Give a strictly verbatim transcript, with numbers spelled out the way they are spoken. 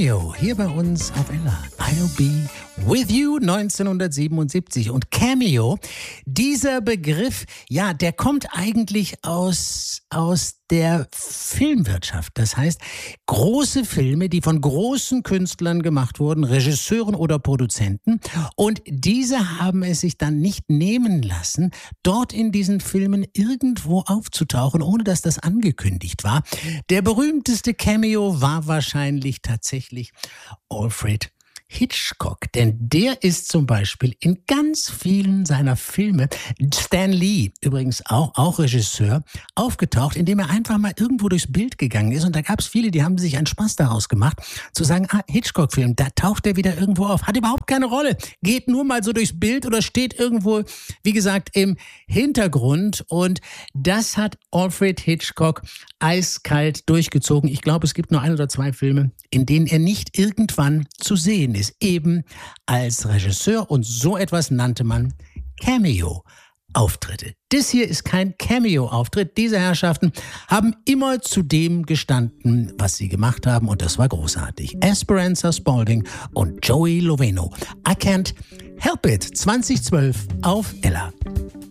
Cameo hier bei uns auf Ella. I'll be with you neunzehnhundertsiebenundsiebzig. Und Cameo, dieser Begriff, ja, der kommt eigentlich aus, aus der Filmwirtschaft. Das heißt, große Filme, die von großen Künstlern gemacht wurden, Regisseuren oder Produzenten. Und diese haben es sich dann nicht nehmen lassen, dort in diesen Filmen irgendwo aufzutauchen, ohne dass das angekündigt war. Der berühmteste Cameo war wahrscheinlich tatsächlich Alfred Hitchcock, denn der ist zum Beispiel in ganz vielen seiner Filme, Stan Lee übrigens auch, auch Regisseur, aufgetaucht, indem er einfach mal irgendwo durchs Bild gegangen ist. Und da gab es viele, die haben sich einen Spaß daraus gemacht, zu sagen, ah, Hitchcock-Film, da taucht er wieder irgendwo auf, hat überhaupt keine Rolle, geht nur mal so durchs Bild oder steht irgendwo, wie gesagt, im Hintergrund. Und das hat Alfred Hitchcock eiskalt durchgezogen. Ich glaube, es gibt nur ein oder zwei Filme, in denen er nicht irgendwann zu sehen ist, eben als Regisseur, und so etwas nannte man Cameo-Auftritte. Das hier ist kein Cameo-Auftritt. Diese Herrschaften haben immer zu dem gestanden, was sie gemacht haben, und das war großartig. Esperanza Spalding und Joey Loveno. I Can't Help It, zwanzig zwölf auf Ella.